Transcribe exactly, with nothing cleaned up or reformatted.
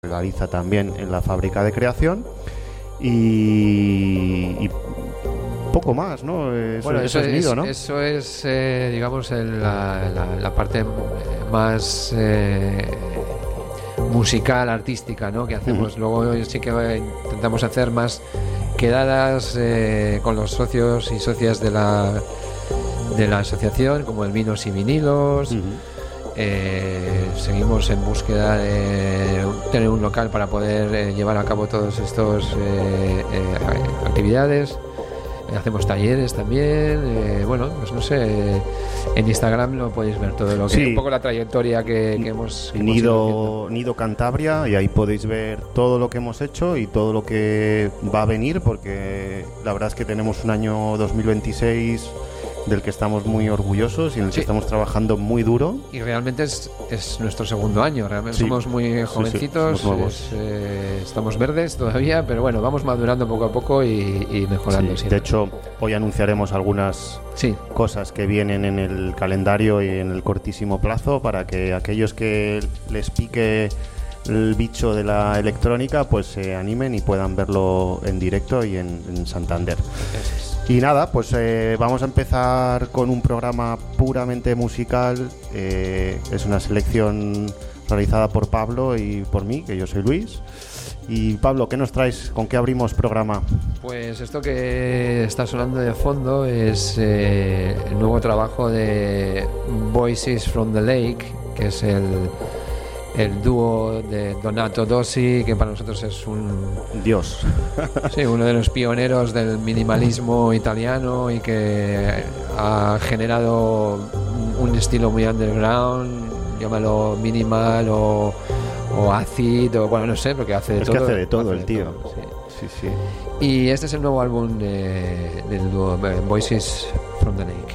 realiza también en la fábrica de creación y, y poco más, ¿no? Eso, bueno, eso, eso es, es Nido, ¿no? Eso es, eh, digamos, el, la, la, la parte más eh, musical, artística, ¿no? Que hacemos. Uh-huh. Luego sí que intentamos hacer más quedadas eh, con los socios y socias de la de la asociación, como el Vinos y Vinilos. Uh-huh. Eh, seguimos en búsqueda de tener un local para poder eh, llevar a cabo todos estos eh, eh, actividades. Eh, hacemos talleres también. Eh, bueno, pues no sé. En Instagram lo podéis ver todo lo que sí. Un poco la trayectoria que, que hemos. Que Nido, hemos Nido Cantabria, y ahí podéis ver todo lo que hemos hecho y todo lo que va a venir, porque la verdad es que tenemos un año dos mil veintiséis del que estamos muy orgullosos y en el sí. que estamos trabajando muy duro. Y realmente es, es nuestro segundo año, realmente sí. somos muy jovencitos, sí, sí. Es, eh, estamos verdes todavía, pero bueno, vamos madurando poco a poco y, y mejorando. Sí. De hecho, hoy anunciaremos algunas sí. cosas que vienen en el calendario y en el cortísimo plazo, para que aquellos que les pique el bicho de la electrónica pues se animen y puedan verlo en directo y en, en Santander. Gracias. Y nada, pues eh, vamos a empezar con un programa puramente musical. Eh, es una selección realizada por Pablo y por mí, que yo soy Luis. Y Pablo, ¿qué nos traes? ¿Con qué abrimos programa? Pues esto que está sonando de fondo es eh, el nuevo trabajo de Voices from the Lake, que es el... el dúo de Donato Dossi, que para nosotros es un dios, sí, uno de los pioneros del minimalismo italiano y que ha generado un estilo muy underground, llámalo minimal o, o acid, o bueno, no sé, porque hace de es todo. Es que hace de todo hace el de tío. Todo, sí. Sí, sí. Y este es el nuevo álbum de, del dúo Voices from the Lake.